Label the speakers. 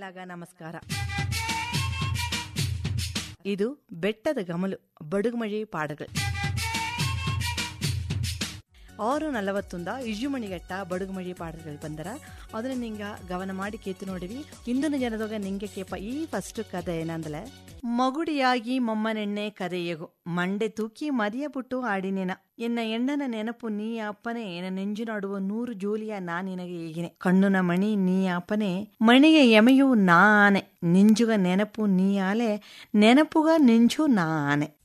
Speaker 1: ಕೇಳಲಾಗ ನಮಸ್ಕಾರ. ಇದು ಬೆಟ್ಟದ ಗಮಲು ಬಡುಗುಮಳಿ ಪಾಡಗಳು 6:40 ಇಜುಮಣಿಗಟ್ಟ ಬಡುಗುಮಳಿ ಪಾಡಗಳು ಬಂದರ ಅದನ್ನ ನಿಂಗ ಗಮನ ಮಾಡಿ ಕೇತು ನೋಡಿವಿ. ಇಂದಿನ ಜನದಾಗ ನಿಂಗೆ ಕೇಪ ಈ ಫಸ್ಟ್ ಕಥೆ ಏನಂದ್ರೆ, ಮಗುಡಿಯಾಗಿ ಮೊಮ್ಮನೆಣ್ಣೆ ಕದೆಯಗು ಮಂಡೆ ತೂಕಿ ಮದಿಯ ಬಿಟ್ಟು ಆಡಿನೇನ ಎನ್ನ ಎಣ್ಣನ ನೆನಪು ನೀ ಅಪ್ಪನೆ ಎನ್ನ ನೆಂಜು ನಡುವ 100 ಜೋಲಿಯ ನಾ ನಿನಗೆ ಈಗಿನೆ ಕಣ್ಣುನ ಮಣಿ ನೀ ಅಪ್ಪನೆ ಮಣಿಗೆ ಎಮೆಯು ನಾನೆ ನಿಂಜುಗ ನೆನಪು ನೀ ಆಲೆ ನೆನಪುಗ ನಿಂಜು ನಾನೆ